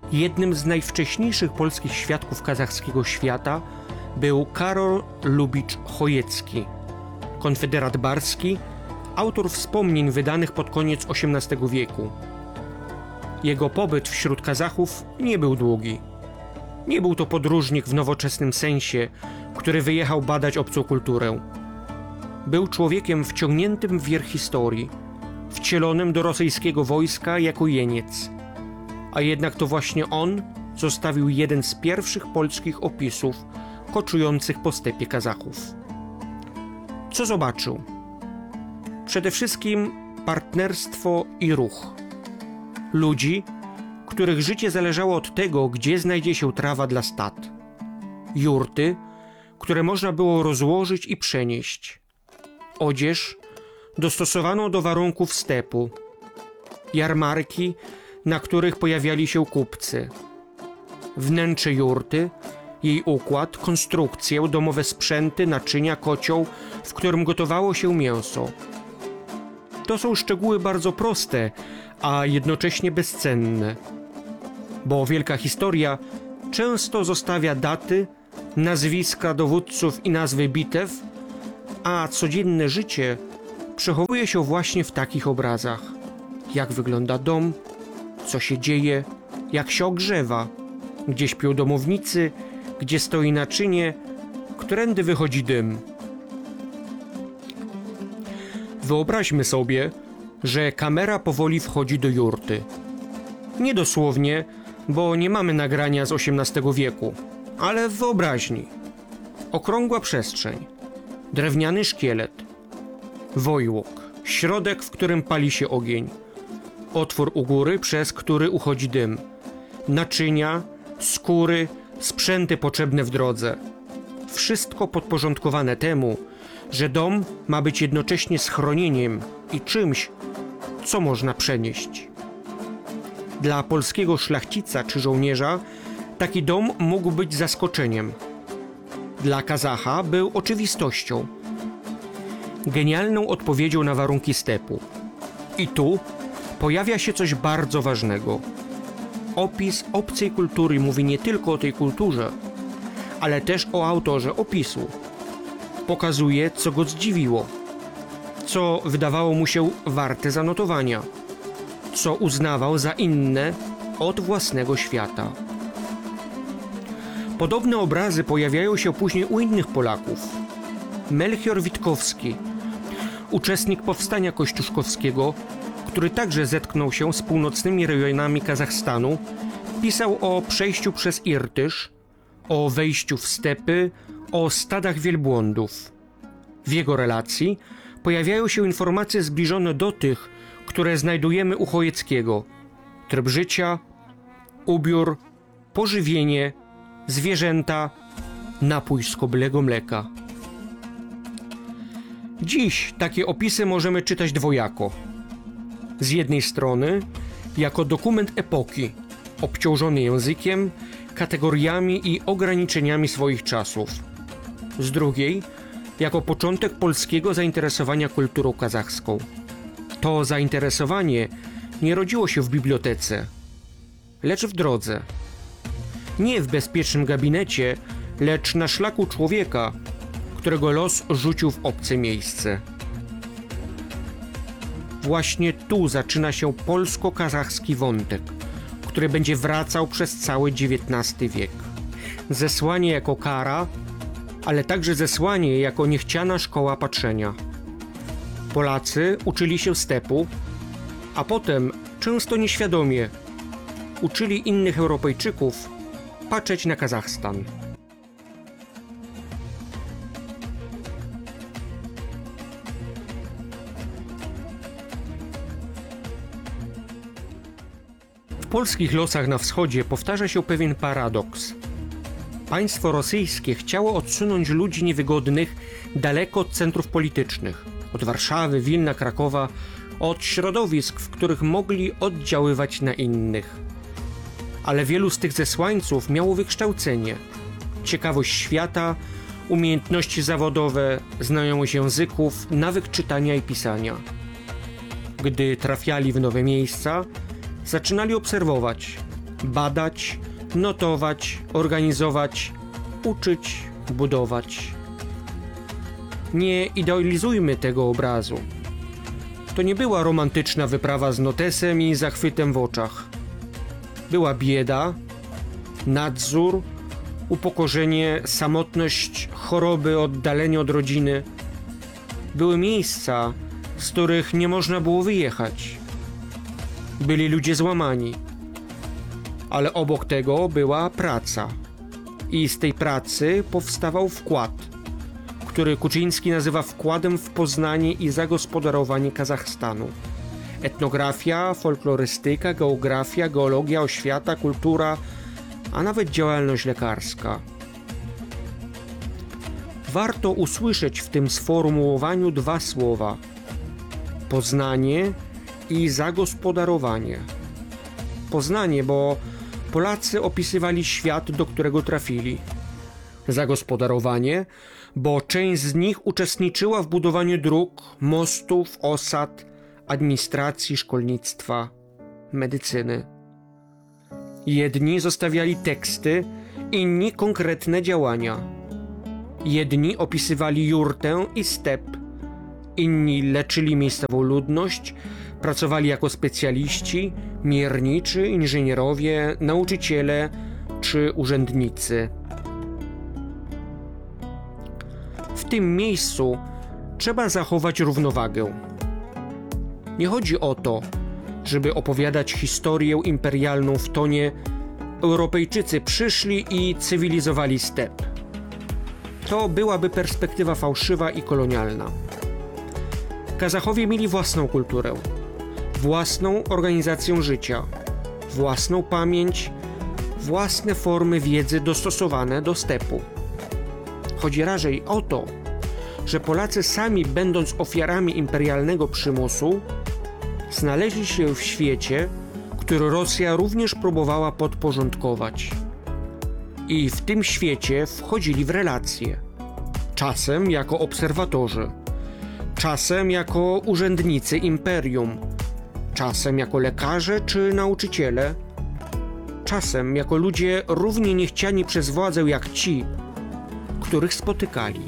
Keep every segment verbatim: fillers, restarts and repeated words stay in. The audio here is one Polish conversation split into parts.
Jednym z najwcześniejszych polskich świadków kazachskiego świata był Karol Lubicz Chojecki, konfederat barski, autor wspomnień wydanych pod koniec osiemnastego wieku. Jego pobyt wśród Kazachów nie był długi. Nie był to podróżnik w nowoczesnym sensie, który wyjechał badać obcą kulturę. Był człowiekiem wciągniętym w wir historii, wcielonym do rosyjskiego wojska jako jeniec. A jednak to właśnie on zostawił jeden z pierwszych polskich opisów koczujących po stepie Kazachów. Co zobaczył? Przede wszystkim partnerstwo i ruch. Ludzi, których życie zależało od tego, gdzie znajdzie się trawa dla stad. Jurty, które można było rozłożyć i przenieść. Odzież dostosowaną do warunków stepu. Jarmarki, na których pojawiali się kupcy. Wnętrze jurty, jej układ, konstrukcję, domowe sprzęty, naczynia, kocioł, w którym gotowało się mięso. To są szczegóły bardzo proste, a jednocześnie bezcenne. Bo wielka historia często zostawia daty, nazwiska dowódców i nazwy bitew, a codzienne życie przechowuje się właśnie w takich obrazach. Jak wygląda dom, co się dzieje, jak się ogrzewa, gdzie śpią domownicy, gdzie stoi naczynie, którędy wychodzi dym. Wyobraźmy sobie, że kamera powoli wchodzi do jurty. Nie dosłownie, bo nie mamy nagrania z osiemnastego wieku, ale w wyobraźni. Okrągła przestrzeń, drewniany szkielet, wojłok, środek, w którym pali się ogień, otwór u góry, przez który uchodzi dym, naczynia, skóry, sprzęty potrzebne w drodze. Wszystko podporządkowane temu, że dom ma być jednocześnie schronieniem i czymś, co można przenieść. Dla polskiego szlachcica czy żołnierza taki dom mógł być zaskoczeniem. Dla Kazacha był oczywistością, genialną odpowiedzią na warunki stepu. I tu pojawia się coś bardzo ważnego. Opis obcej kultury mówi nie tylko o tej kulturze, ale też o autorze opisu. Pokazuje, co go zdziwiło, co wydawało mu się warte zanotowania, co uznawał za inne od własnego świata. Podobne obrazy pojawiają się później u innych Polaków. Melchior Witkowski, uczestnik powstania kościuszkowskiego, który także zetknął się z północnymi rejonami Kazachstanu, pisał o przejściu przez Irtysz, o wejściu w stepy, o stadach wielbłądów. W jego relacji pojawiają się informacje zbliżone do tych, które znajdujemy u Chojeckiego. Tryb życia, ubiór, pożywienie, zwierzęta, napój z kobylego mleka. Dziś takie opisy możemy czytać dwojako. Z jednej strony jako dokument epoki, obciążony językiem, kategoriami i ograniczeniami swoich czasów. Z drugiej jako początek polskiego zainteresowania kulturą kazachską. To zainteresowanie nie rodziło się w bibliotece, lecz w drodze. Nie w bezpiecznym gabinecie, lecz na szlaku człowieka, którego los rzucił w obce miejsce. Właśnie tu zaczyna się polsko-kazachski wątek, który będzie wracał przez cały dziewiętnasty wiek. Zesłanie jako kara, ale także zesłanie jako niechciana szkoła patrzenia. Polacy uczyli się stepu, a potem, często nieświadomie, uczyli innych Europejczyków patrzeć na Kazachstan. W polskich losach na wschodzie powtarza się pewien paradoks. Państwo rosyjskie chciało odsunąć ludzi niewygodnych daleko od centrów politycznych, od Warszawy, Wilna, Krakowa, od środowisk, w których mogli oddziaływać na innych. Ale wielu z tych zesłańców miało wykształcenie, ciekawość świata, umiejętności zawodowe, znajomość języków, nawyk czytania i pisania. Gdy trafiali w nowe miejsca, zaczynali obserwować, badać, notować, organizować, uczyć, budować. Nie idealizujmy tego obrazu. To nie była romantyczna wyprawa z notesem i zachwytem w oczach. Była bieda, nadzór, upokorzenie, samotność, choroby, oddalenie od rodziny. Były miejsca, z których nie można było wyjechać. Byli ludzie złamani. Ale obok tego była praca. I z tej pracy powstawał wkład, który Kuczyński nazywa wkładem w poznanie i zagospodarowanie Kazachstanu. Etnografia, folklorystyka, geografia, geologia, oświata, kultura, a nawet działalność lekarska. Warto usłyszeć w tym sformułowaniu dwa słowa: poznanie i zagospodarowanie. Poznanie, bo Polacy opisywali świat, do którego trafili. Zagospodarowanie, bo część z nich uczestniczyła w budowaniu dróg, mostów, osad, administracji, szkolnictwa, medycyny. Jedni zostawiali teksty, inni konkretne działania. Jedni opisywali jurtę i step, inni leczyli miejscową ludność, pracowali jako specjaliści, mierniczy, inżynierowie, nauczyciele czy urzędnicy. W tym miejscu trzeba zachować równowagę. Nie chodzi o to, żeby opowiadać historię imperialną w tonie Europejczycy przyszli i cywilizowali step. To byłaby perspektywa fałszywa i kolonialna. Kazachowie mieli własną kulturę, własną organizację życia, własną pamięć, własne formy wiedzy dostosowane do stepu. Chodzi raczej o to, że Polacy sami, będąc ofiarami imperialnego przymusu, znaleźli się w świecie, który Rosja również próbowała podporządkować. I w tym świecie wchodzili w relacje. Czasem jako obserwatorzy, czasem jako urzędnicy imperium, czasem jako lekarze czy nauczyciele, czasem jako ludzie równie niechciani przez władzę jak ci, których spotykali.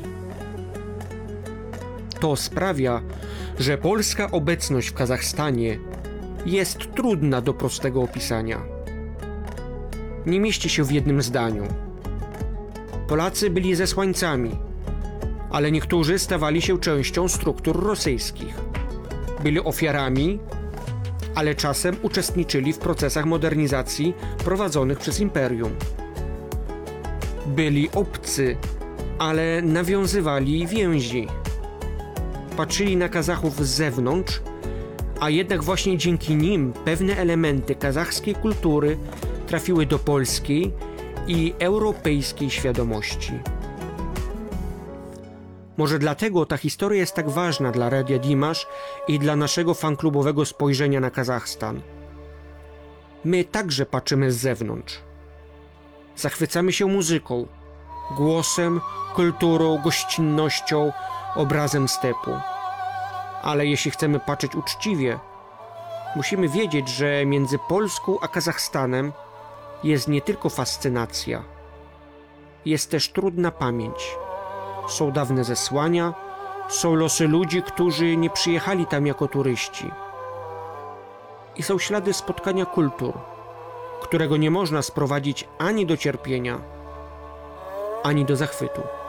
To sprawia, że polska obecność w Kazachstanie jest trudna do prostego opisania. Nie mieści się w jednym zdaniu. Polacy byli zesłańcami, ale niektórzy stawali się częścią struktur rosyjskich. Byli ofiarami, ale czasem uczestniczyli w procesach modernizacji prowadzonych przez imperium. Byli obcy, ale nawiązywali więzi. Patrzyli na Kazachów z zewnątrz, a jednak właśnie dzięki nim pewne elementy kazachskiej kultury trafiły do polskiej i europejskiej świadomości. Może dlatego ta historia jest tak ważna dla Radia Dimash i dla naszego fanklubowego spojrzenia na Kazachstan. My także patrzymy z zewnątrz. Zachwycamy się muzyką, głosem, kulturą, gościnnością, obrazem stepu. Ale jeśli chcemy patrzeć uczciwie, musimy wiedzieć, że między Polską a Kazachstanem jest nie tylko fascynacja. Jest też trudna pamięć. Są dawne zesłania, są losy ludzi, którzy nie przyjechali tam jako turyści. I są ślady spotkania kultur, którego nie można sprowadzić ani do cierpienia, ani do zachwytu.